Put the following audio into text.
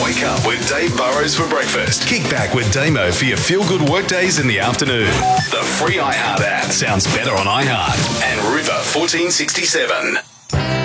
Wake up with Dave Burrows for breakfast. Kick back with Damo for your feel-good workdays in the afternoon. The free iHeart app sounds better on iHeart and River 1467.